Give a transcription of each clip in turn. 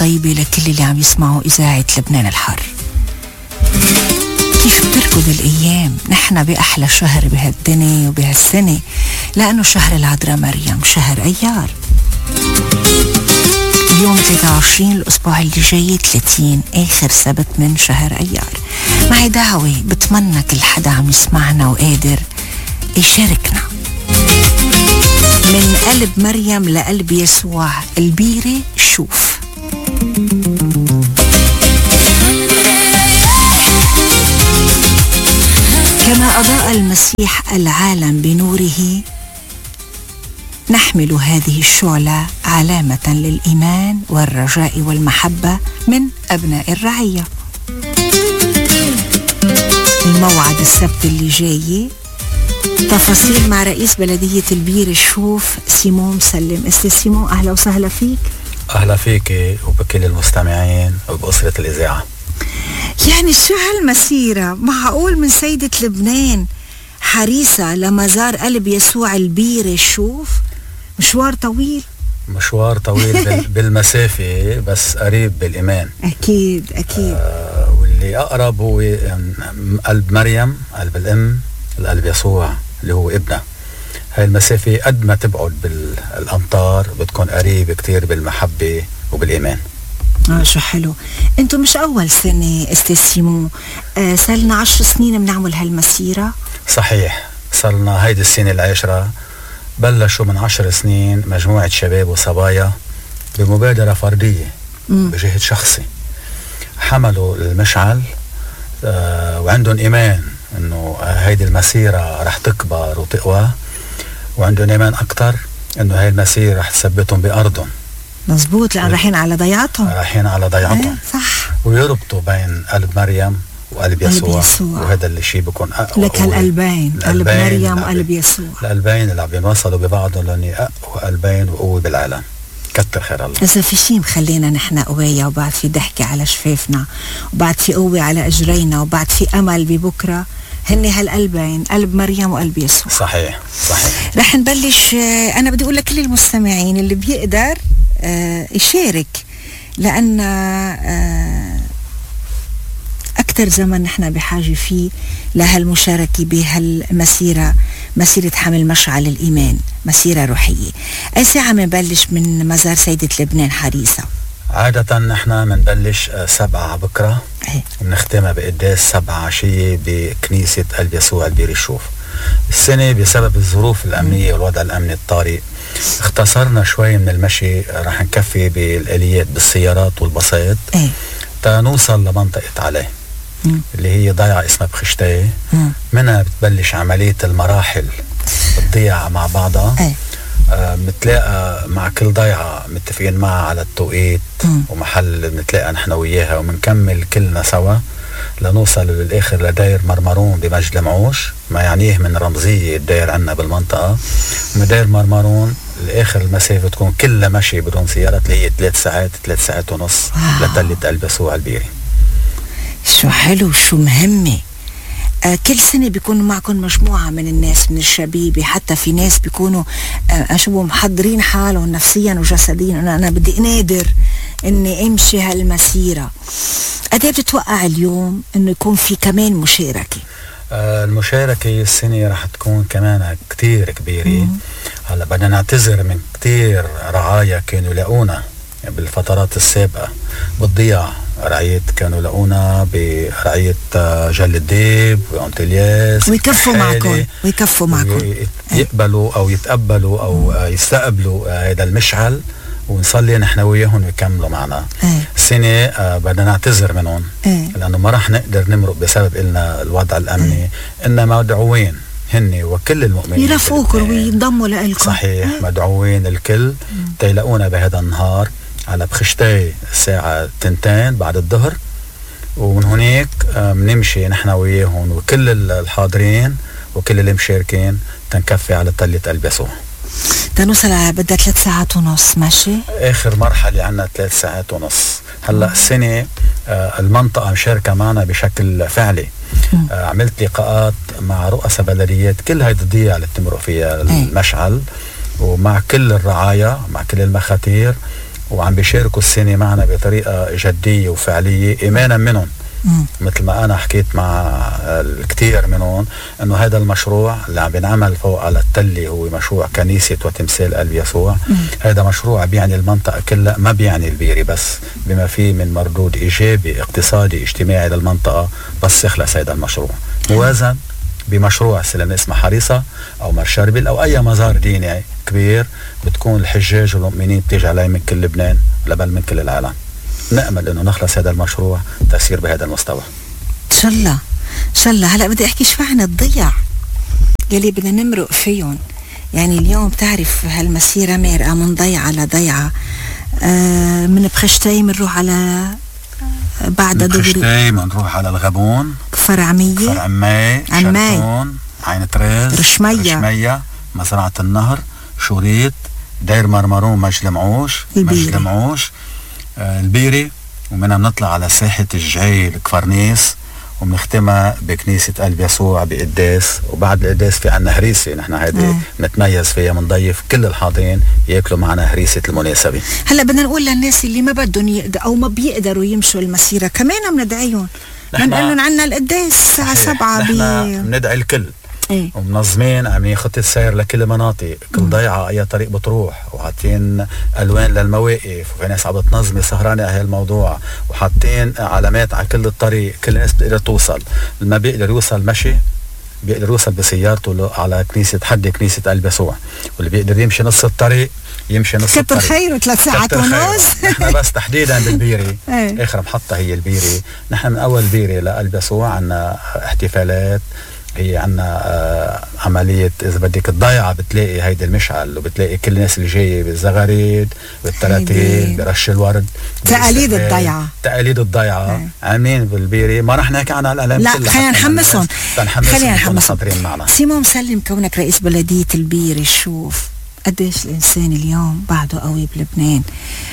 طيبة لكل اللي عم يسمعوا إذاعة لبنان الحر. كيف بتركض الأيام؟ نحن بأحلى شهر بهالدنيا وبهالسنة، لأنه شهر العذراء مريم، شهر أيار. اليوم 23، الأسبوع اللي جاي 30، آخر سبت من شهر أيار. معي دعوة بتمنى كل حدا عم يسمعنا وقادر يشاركنا. من قلب مريم لقلب يسوع، البيرة شوف. كما أضاء المسيح العالم بنوره، نحمل هذه الشعلة علامة للإيمان والرجاء والمحبة من أبناء الرعية. الموعد السبت اللي جاي، تفاصيل مع رئيس بلدية البير شوف سيمون مسلم. أستاذ سيمون، أهلا وسهلا فيك. أهلا فيك وبكل المستمعين وبأسرة الإذاعة. يعني شو هالمسيرة؟ معقول من سيدة لبنان حريصة لمزار قلب يسوع البير شوف؟ مشوار طويل. مشوار طويل بالمسافة، بس قريب بالإيمان. أكيد أكيد. واللي أقرب هو قلب مريم، قلب الأم، القلب يسوع اللي هو ابنه. هاي المسافة قد ما تبعد بالأمطار بتكون قريب كتير بالمحبة وبالإيمان. شو حلو. انتو مش أول سنة أستاذ سيمون، صارلنا 10 سنين بنعمل هالمسيرة. صحيح، صارلنا هيدي السنة العاشرة. بلشوا من 10 سنين مجموعة شباب وصبايا بمبادرة فردية بجهد شخصي، حملوا المشعل وعندهم إيمان إنه هيدي المسيرة رح تكبر وتقوى، وعندهم إيمان أكتر إنه هاي المسيرة رح تثبتهم بأرضهم. مزبوط، لأن رايحين على ضيعتهم. رايحين على ضيعتهم، صح. ويربطوا بين قلب مريم وقلب يسوع. وهذا الشيء بيكون أقوى لك القلبين، قلب مريم وقلب يسوع، القلبين اللي عم بينوصلوا ببعضهم، لأني أقوى قلبين وقوة بالعالم. كتر خير الله. إذا في شيء مخلينا نحن قوية، وبعد في ضحكة على شفافنا، وبعد في قوة على أجرينا، وبعد في أمل ببكرة، هن هالقلبين، قلب مريم وقلب يسوع. صحيح صحيح. رح نبلش. أنا بدي أقول لكل المستمعين اللي بيقدر يشارك، لأن أكتر زمن نحن بحاجة فيه لهالمشاركة بهالمسيرة، مسيرة حمل مشعل الإيمان، مسيرة روحية. أي ساعة منبلش من مزار سيدة لبنان حريصة؟ عادة نحن منبلش 7 بكرة، ونختمها بقداس 7 عشية بكنيسة قلب يسوع البير الشوف. السنة بسبب الظروف الأمنية والوضع الأمني الطارئ اختصرنا شوي من المشي، رح نكفي بالآليات بالسيارات والباصات تنوصل لمنطقة عليه اللي هي ضيعة اسمها بخشتاي. منها بتبلش عملية المراحل الضيعة مع بعضها. بنتلاقى مع كل ضيعة متفقين معها على التوقيت ومحل بنتلاقى نحن وياها، ومنكمل كلنا سوا لنوصل بالاخر لداير مرمرون بمجد المعوش، ما يعنيه من رمزية الداير عنا بالمنطقة. من داير مرمرون لاخر المسافة تكون كلها مشي بدون سيارات، اللي هي 3 ساعات 3 ساعات ونص لتلة قلب يسوع البيري. شو حلو، شو مهمة. كل سنة بيكونوا معكم مجموعة من الناس، من الشبيبة، حتى في ناس بيكونوا أشوفوا محضرين حالهم نفسيا وجسديا، أنا بدي نادر إني أمشي هالمسيرة. قد ايه بتتوقع اليوم إنه يكون في كمان مشاركة؟ المشاركة السنة رح تكون كمان كتير كبيرة. هلا بدنا نعتذر من كتير رعايا كانوا لاقونا بالفترات السابقة بالضياع. رعية كانوا لقونا برعية جل الديب وأنتلياس، ويكفوا معكم يقبلوا أو يتقبلوا أو يستقبلوا هذا المشعل، ونصلي نحن وياهم ويكملوا معنا. السنة بدنا نعتذر منهم لأنه ما رح نقدر نمرق بسبب إلنا الوضع الأمني، إنما مدعوين هن وكل المؤمنين يرافقوكم وينضموا لكم. صحيح. مدعوين الكل تيلاقونا بهذا النهار على بخشتاي الساعة 2 بعد الظهر، ومن هناك بنمشي نحن وياهم وكل الحاضرين وكل المشاركين تنكفي على تلة قلب يسوع. تنوصل بدها 3 ساعات ونص ماشي؟ آخر مرحلة عنا 3 ساعات ونص. هلأ السنة المنطقة مشاركة معنا بشكل فعلي. عملت لقاءات مع رؤساء بلديات كل هيدي الضيعة اللي بتمرق فيها المشعل، ومع كل الرعايا، مع كل المخاتير، وعم بيشاركوا السنة معنا بطريقة جدية وفعلية إيمانا منهم. مثل ما أنا حكيت مع الكثير منهم أنه هذا المشروع اللي عم بينعمل فوق على التلة هو مشروع كنيسة وتمثال قلب يسوع. هذا مشروع بيعني المنطقة كلها، ما بيعني البيري بس، بما فيه من مردود إيجابي اقتصادي اجتماعي للمنطقة بس يخلص هذا المشروع، موازن بمشروع سلم اسمه حريصة أو مرشربل أو أي مزار ديني كبير بتكون الحجاج والمؤمنين بتيجي عليه من كل لبنان بل من كل العالم. نأمل انه نخلص هذا المشروع تسير بهذا المستوى ان شاء الله ان شاء الله. هلا بدي احكي شوي عن الضيع يلي بدنا نمرق فيهم. يعني اليوم بتعرف هالمسيرة مرقة من ضيعة لضيعة. من بخشتاي بنروح على بعد دغري بخشتاي بنروح على الغابون، كفر عمية، عماي، شرطون، عين تريز، رشمية، مزرعة النهر، شوريت، دير مرمرون، مجلمعوش، البيري، ومنها بنطلع على ساحة الجعيل كفرنيس، وبنختمها بكنيسة قلب يسوع بقداس. وبعد القداس في عنا هريسة، نحن هيدي نتميز فيها، بنضيف كل الحاضرين ياكلوا معنا هريسة المناسبة. هلا بدنا نقول للناس اللي ما بدهم او ما بيقدروا يمشوا المسيرة كمان بندعيهم، بنقول لهم عنا القداس الساعة 7. نحن بندعي الكل ومنظمين، عاملين خطة سير لكل مناطق، كل ضيعة أي طريق بتروح، وحاطين ألوان للمواقف، وفي ناس عم بتنظم سهرانة على هالموضوع، وحاطين علامات على كل الطريق، كل الناس بتقدر توصل. اللي ما بيقدر يوصل مشي بيقدر يوصل بسيارته على كنيسة قلب يسوع، واللي بيقدر يمشي نص الطريق يمشي نص الطريق. كتر خيره 3 ساعات ونص. نحن بس تحديدا بالبيري آخر محطة هي البيري. نحن من أول بيري لقلب يسوع عنا احتفالات، هي عنا عملية إذا بدك الضيعة بتلاقي هيدا المشعل، وبتلاقي كل الناس اللي جاية بالزغاريد بالتراتيل برش الورد، تقاليد الضيعة عاملين بالبيري. ما رح نحكي عنها الآلام، لا خلينا نحمسهم حاضرين معنا. سيمون مسلم، كونك رئيس بلدية البيري، شوف قديش الإنسان اليوم بعده قوي بلبنان،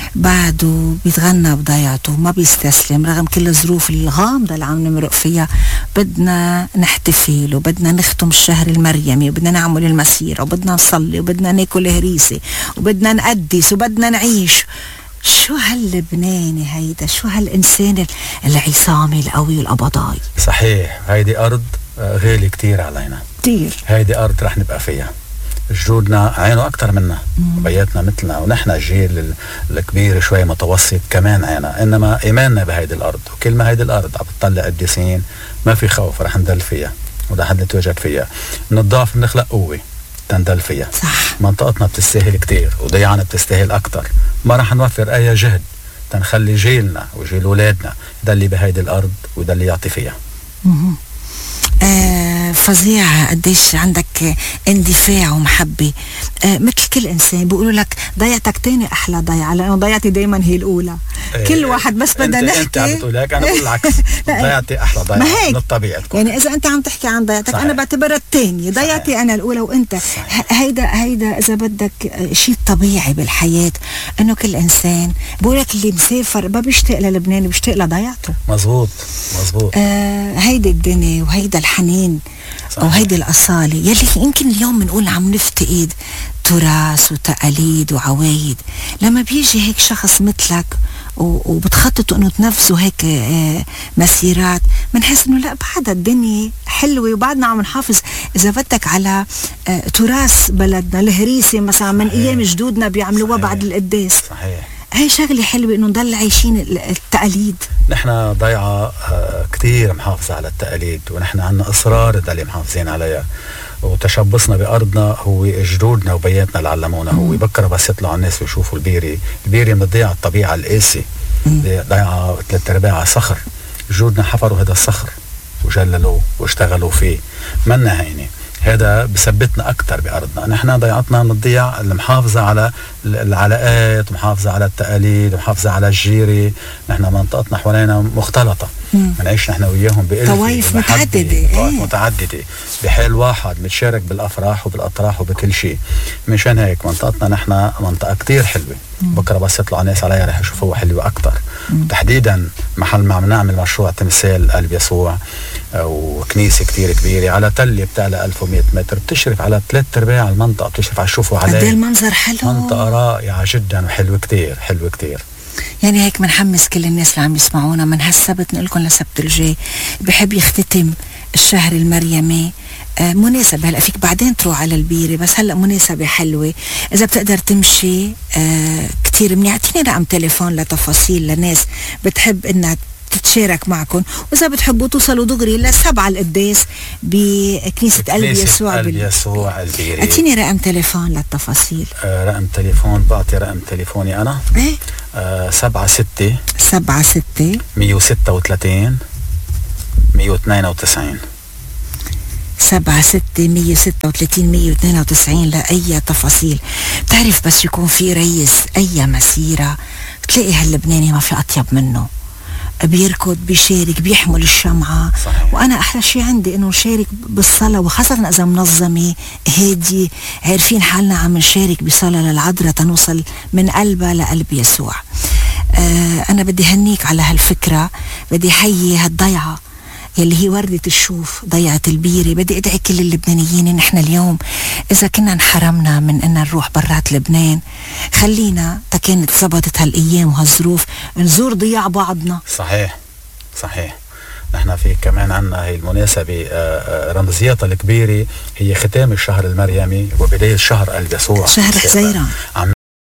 بعده بيتغنى بضيعته، ما بيستسلم رغم كل الظروف الغامضة اللي عم نمرق فيها. بدنا نحتفل، وبدنا نختم الشهر المريمي، وبدنا نعمل المسيرة، وبدنا نصلي، وبدنا ناكل هريسة، وبدنا نقدس، وبدنا نعيش. شو هاللبناني هيدا، شو هالإنسان العصامي القوي والقبضاي. صحيح، هيدي أرض غالي كتير علينا، كتير. هيدي أرض رح نبقى فيها. جدودنا عينوا أكتر منا، وبياتنا مثلنا، ونحن الجيل الكبير شوي متوسط كمان عينا، إنما إيماننا بهيدي الأرض، وكل ما هيدي الأرض عم بتطلع قديسين ما في خوف، رح ندل فيها ورح نتواجد فيها. من الضعف بنخلق قوة تندل فيها. صح. منطقتنا بتستاهل كتير، وضيعنا بتستاهل أكتر. ما رح نوفر أي جهد تنخلي جيلنا وجيل أولادنا يدلي بهيدي الأرض ويدلي يعطي فيها. فظيعة قديش عندك اندفاع ومحبة. مثل كل إنسان بيقولوا لك ضيعتك تاني أحلى ضيعة، لأنه ضيعتي دايما هي الأولى. كل واحد بس بدنا نحكي. أنت عم بتقول هيك، أنا بقول العكس. ضيعتي أحلى ضيعة من الطبيعة تكون. يعني إذا أنت عم تحكي عن ضيعتك، أنا بعتبرها الثانية، ضيعتي أنا الأولى وأنت. هيدا إذا بدك شيء طبيعي بالحياة، إنه كل إنسان بقول لك اللي مسافر ما بيشتاق للبنان، بيشتاق لضيعته. مزبوط. هيدا الدنيا وهيدا الحنين وهيدي الأصالة يلي يمكن اليوم بنقول عم نفتقد تراث وتقاليد وعوايد. لما بيجي هيك شخص مثلك وبتخططوا انه تنفذوا هيك مسيرات، بنحس انه لا، بعد الدنيا حلوة وبعدنا عم نحافظ اذا بدك على تراث بلدنا، الهريسة مثلا من ايام جدودنا بيعملوها بعد القداس. صحيح. هاي شغلة حلوة انه نضل عايشين التقاليد. نحن ضيعة كتير محافظة على التقاليد، ونحن عنا اصرار اللي محافظين عليها، وتشبصنا بأرضنا هو جدودنا وبياتنا اللي علمونا. هو بكره بس يطلعوا الناس ويشوفوا البيري من ضيعة الطبيعة القاسي، ضيعة 3/4 صخر. جدودنا حفروا هذا الصخر وجللوه واشتغلوا فيه، منا هيني. هذا بثبتنا أكتر بأرضنا. نحن ضيعتنا من الضياع اللي محافظة على العلاقات، ومحافظة على التقاليد، ومحافظة على الجيري. نحن منطقتنا حوالينا مختلطة، بنعيش نحن وياهم طوائف متعددة بحال واحد، متشارك بالأفراح وبالأطراح وبكل شيء. مشان هيك منطقتنا نحن منطقة كتير حلوة. بكرة بس يطلعوا الناس عليها رح يشوفوها حلوة أكتر. تحديدا محل ما عم نعمل مشروع تمثال قلب يسوع، وكنيسة كتير كبيرة على تلة بتعلى 1100 متر، بتشرف على 3/4 المنطقة، بتشرف على الشوفوا عليه. قد ايه المنظر حلو، منطقة رائعة جدا وحلوة كتير، حلوة كتير. يعني هيك منحمس كل الناس اللي عم يسمعونا من هالسبت، نقولكم لسبت الجاي بحب يختتم الشهر المريمي. مناسبة هلأ فيك بعدين تروح على البيرة، بس هلأ مناسبة حلوة إذا بتقدر تمشي. كتير منيح. اعطيني رقم تليفون لتفاصيل لناس بتحب إنها تتشارك معكم، وإذا بتحبوا توصلوا دغري ل7 القداس بكنيسة قلب يسوع البيري. اعطيني رقم تليفون للتفاصيل. رقم تليفون، بعطي رقم تليفوني أنا. ايه 76 136 192 76 136 192 لأي تفاصيل. بتعرف بس يكون في ريس أي مسيرة بتلاقي هاللبناني ما في أطيب منه، بيركض بيشارك بيحمل الشمعة. صحيح. وأنا أحلى شيء عندي إنه نشارك بالصلاة، وخاصة إذا منظمة هادي عارفين حالنا عم نشارك بصلاة للعذراء تنوصل من قلبها لقلب يسوع. أنا بدي هنيك على هالفكرة، بدي حيي هالضيعة يلي هي وردة الشوف، ضيعة البيرة. بدي أدعي كل اللبنانيين، نحن اليوم إذا كنا انحرمنا من أن نروح برات لبنان، خلينا تكانت زبطت هالأيام وهالظروف نزور ضياع بعضنا. صحيح صحيح. نحن في كمان عنا هي المناسبة رمزيتها الكبيرة هي ختام الشهر المريمي وبداية شهر قلب يسوع، شهر حزيران.